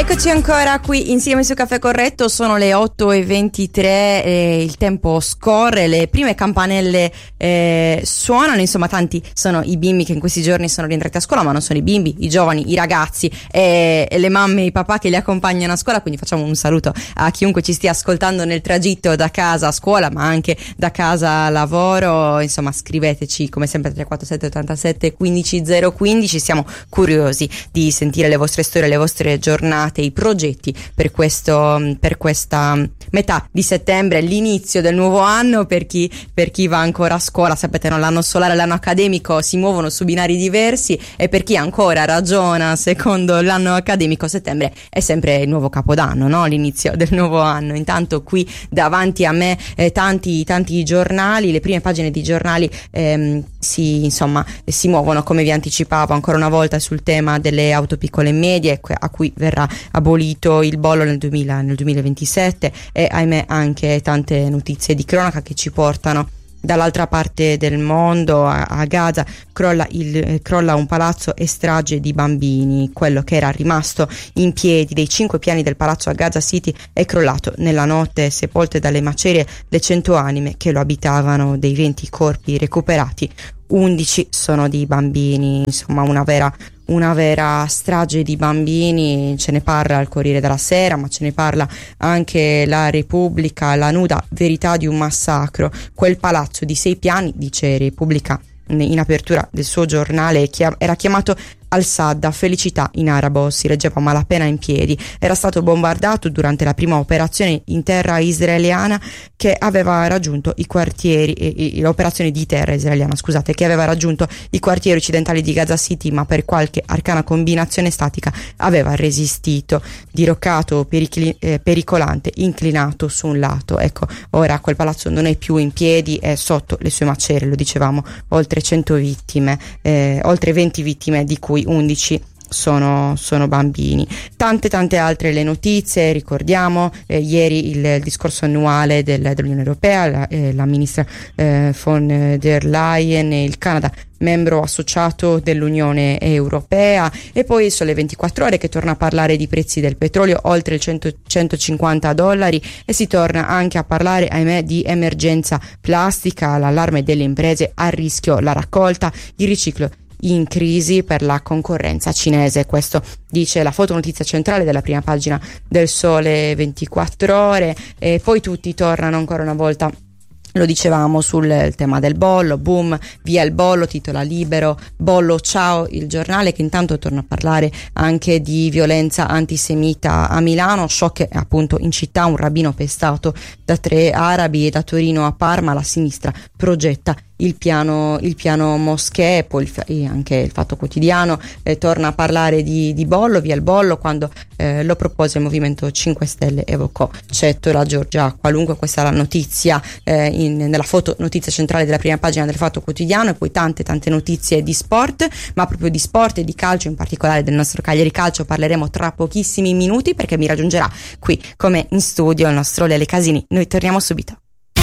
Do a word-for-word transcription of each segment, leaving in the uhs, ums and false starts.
Eccoci ancora qui insieme su Caffè Corretto, sono le otto e ventitré, eh, il tempo scorre, le prime campanelle eh, suonano, insomma tanti sono i bimbi che in questi giorni sono rientrati a scuola, ma non sono i bimbi, i giovani, i ragazzi e, e le mamme e i papà che li accompagnano a scuola, quindi facciamo un saluto a chiunque ci stia ascoltando nel tragitto da casa a scuola, ma anche da casa a lavoro. Insomma, scriveteci come sempre tre quattro sette ottantasette quindici zero quindici, siamo curiosi di sentire le vostre storie, le vostre giornate, i progetti per questo, per questa metà di settembre, l'inizio del nuovo anno. Per chi, per chi va ancora a scuola, sapete, no, l'anno solare e l'anno accademico si muovono su binari diversi, e per chi ancora ragiona secondo l'anno accademico, settembre è sempre il nuovo capodanno, no? L'inizio del nuovo anno. Intanto qui davanti a me eh, tanti tanti giornali, le prime pagine di giornali ehm, si insomma si muovono, come vi anticipavo ancora una volta, sul tema delle auto piccole e medie, a cui verrà abolito il bollo nel, duemila, nel duemilaventisette, e ahimè anche tante notizie di cronaca che ci portano dall'altra parte del mondo. A, a Gaza crolla, il, eh, crolla un palazzo e strage di bambini. Quello che era rimasto in piedi dei cinque piani del palazzo a Gaza City è crollato nella notte, sepolte dalle macerie le cento anime che lo abitavano. Dei venti corpi recuperati, undici sono di bambini, insomma una vera una vera strage di bambini. Ce ne parla il Corriere della Sera, ma ce ne parla anche la Repubblica, la nuda verità di un massacro. Quel palazzo di sei piani, dice Repubblica in apertura del suo giornale, era chiamato Al-Sadda, felicità in arabo, si leggeva malapena in piedi. Era stato bombardato durante la prima operazione in terra israeliana che aveva raggiunto i quartieri, eh, l'operazione di terra israeliana, scusate, che aveva raggiunto i quartieri occidentali di Gaza City, ma per qualche arcana combinazione statica aveva resistito. Diroccato, pericli, eh, pericolante, inclinato su un lato. Ecco, ora quel palazzo non è più in piedi, è sotto le sue macerie, lo dicevamo, oltre cento vittime, eh, oltre venti vittime, di cui undici sono, sono bambini. Tante tante altre le notizie, ricordiamo eh, ieri il, il discorso annuale del, dell'Unione Europea, la, eh, la ministra eh, von der Leyen, il Canada membro associato dell'Unione Europea, e poi Sole ventiquattro Ore che torna a parlare di prezzi del petrolio oltre il cento, centocinquanta dollari, e si torna anche a parlare, ahimè, di emergenza plastica, l'allarme delle imprese, a rischio la raccolta, il riciclo in crisi per la concorrenza cinese. Questo dice la fotonotizia centrale della prima pagina del Sole ventiquattro Ore. E poi tutti tornano ancora una volta, lo dicevamo, sul tema del bollo. Boom, via il bollo, titola Libero. Bollo, ciao il giornale, che intanto torna a parlare anche di violenza antisemita a Milano. Shock appunto in città, un rabbino pestato da tre arabi, e da Torino a Parma la sinistra progetta il piano, il piano moschee. Poi il, anche il Fatto Quotidiano eh, torna a parlare di, di bollo, via il bollo, quando eh, lo propose il Movimento cinque Stelle, evocò Cetto, la Giorgia qualunque. Questa è la notizia eh, in, nella foto notizia centrale della prima pagina del Fatto Quotidiano. E poi tante tante notizie di sport, ma proprio di sport e di calcio, in particolare del nostro Cagliari Calcio parleremo tra pochissimi minuti, perché mi raggiungerà qui come in studio il nostro Lele Casini. Noi torniamo subito.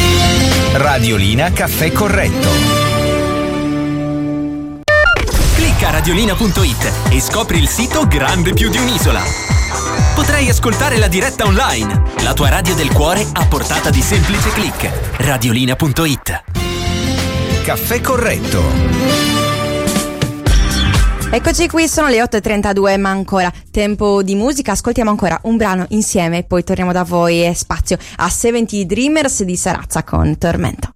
Radiolina Caffè Corretto. Clicca radiolina punto it e scopri il sito grande più di un'isola. Potrai ascoltare la diretta online, la tua radio del cuore a portata di semplice click. radiolina punto it. Caffè Corretto. Eccoci qui, sono le otto e trentadue, ma ancora tempo di musica. Ascoltiamo ancora un brano insieme e poi torniamo da voi, e spazio a seventy Dreamers di Sarazza con Tormento.